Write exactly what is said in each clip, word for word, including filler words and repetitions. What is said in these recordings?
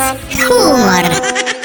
huumor.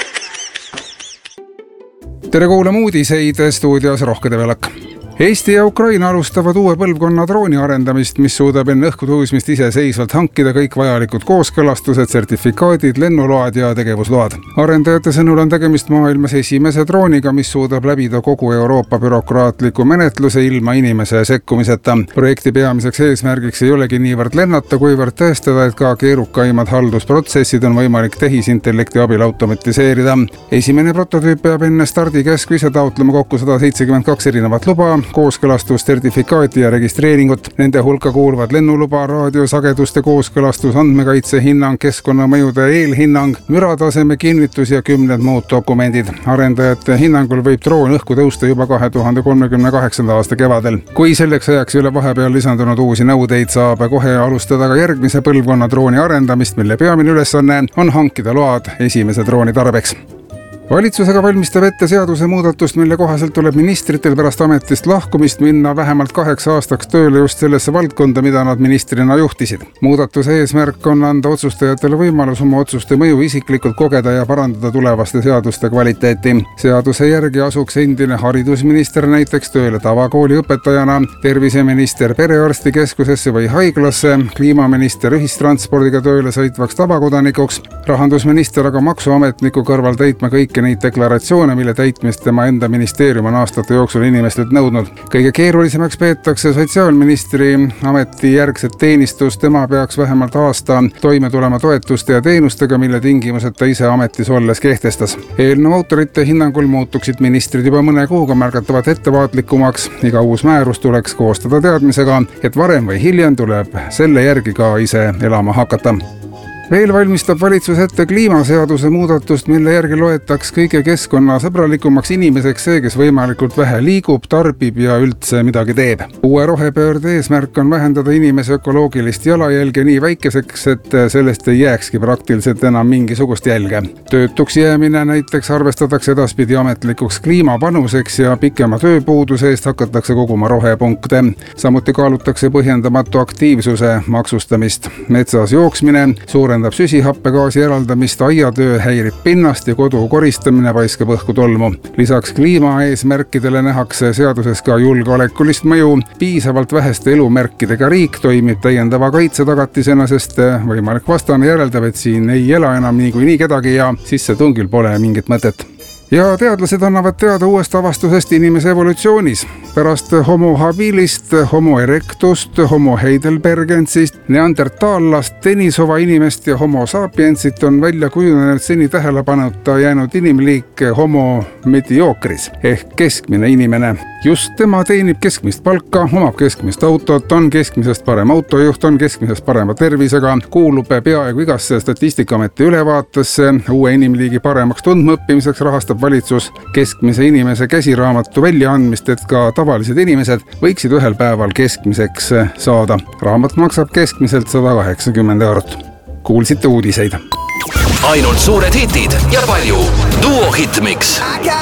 Tere kuulama uudiseid, stuudios Rohke Develak. Eesti ja Ukraina alustavad uue põlvkonna drooni arendamist, mis suudab enne õhku tõusmist iseseisvalt hankida kõik vajalikud kooskõlastused, sertifikaadid, lennuload ja tegevusload. Arendajate sõnul on tegemist maailmas esimese drooniga, mis suudab läbida kogu Euroopa bürokraatliku menetluse ilma inimese sekkumiseta. Projekti peamiseks eesmärgiks ei olegi niivõrd lennata, kuivõrd tõestada, et ka keerukaimad haldusprotsessid on võimalik tehisintellekti abil automatiseerida. Esimene prototüüp peab enne stardikäsku ise taotlema kokku sada seitsekümmend kaks erinevat luba, kooskõlastus, sertifikaati ja registreeringut. Nende hulka kuuluvad lennuluba, raadiosageduste kooskõlastus, andmekaitse hinnang, keskkonnamõjude eelhinnang, mürataseme kinnitus ja kümned muud dokumendid. Arendajate hinnangul võib droon õhku tõusta juba kahe tuhande kolmekümne kaheksanda aasta kevadel. Kui selleks ajaks üle vahepeal lisandunud uusi nõudeid, saab kohe alustada ka järgmise põlvkonna drooni arendamist, mille peamine ülesanne on hankida load esimese drooni tarbeks. Valitsusega valmistab ette seaduse muudatust, mille kohaselt tuleb ministritel pärast ametist lahkumist minna vähemalt kaheks aastaks tööle just sellesse valdkonda, mida nad ministrina juhtisid. Muudatuse eesmärk on anda otsustajatele võimalus oma otsuste mõju isiklikult kogeda ja parandada tulevaste seaduste kvaliteeti. Seaduse järgi asuks endine haridusminister näiteks tööle tavakooli õpetajana, terviseminister perearstikeskusesse või haiglasse, kliimaminister ühistranspordiga tööle sõitvaks tavakodanikuks, rahandusminister aga maksuametniku kõrval täitma kõike neid deklaratsioone, mille täitmist tema enda ministeerium on aastate jooksul inimestelt nõudnud. Kõige keerulisemaks peetakse sotsiaalministri ametijärgset teenistust. Tema peaks vähemalt aasta toime tulema toetuste ja teenustega, mille tingimused ta ise ametis olles kehtestas. Eelnõu autorite hinnangul muutuksid ministrid juba mõne kuuga märgatavalt ettevaatlikumaks. Iga uus määrus tuleks koostada teadmisega, et varem või hiljem tuleb selle järgi ka ise elama hakata. Veel valmistab valitsus ette kliimaseaduse muudatust, mille järgi loetaks kõige keskkonnasõbralikumaks inimeseks see, kes võimalikult vähe liigub, tarbib ja üldse midagi teeb. Uue rohepöörde eesmärk on vähendada inimese ökoloogilist jalajälge nii väikeseks, et sellest ei jääkski praktiliselt enam mingisugust jälge. Töötuks jäämine näiteks arvestatakse edaspidi ametlikuks kliimapanuseks ja pikema tööpuuduse eest hakatakse koguma rohepunkte. Samuti kaalutakse põhjendamatu aktiivsuse maksustamist. Metsas jooksmine suurendab süsihappegaasi eraldamist, aiatöö häirib pinnast ja kodu koristamine paiskab õhku tolmu. Lisaks kliimaeesmärkidele nähakse seaduses ka julgeolekulist mõju. Piisavalt väheste elumärkidega riik toimib täiendava kaitsetagatisena, sest võimalik vastane järeldab, et siin ei ela enam niikuinii kedagi ja sissetungil pole mingit mõtet. Ja teadlased annavad teada uuest avastusest inimese evolutsioonis. Pärast homo habilist, homo erectust, homo heidelbergensist, neandertaallast, Denisova inimest ja homo sapiensit on välja kujunenud seni tähelepanuta jäänud inimliik homo mediocris ehk keskmine inimene. Just tema teenib keskmist palka, omab keskmist autot, on keskmisest parem autojuht, on keskmisest parema tervisega, kuulub peaaegu igasse Statistikaameti ülevaatesse, uue inimliigi paremaks tundmaõppimiseks rahastab valitsus keskmise inimese käsiraamatu väljaandmist, et ka tavalised inimesed võiksid ühel päeval keskmiseks saada. Raamat maksab keskmiselt sada kaheksakümmend eurot. Kuulsite uudiseid. Ainult suured hitid ja palju Duo Hitmix.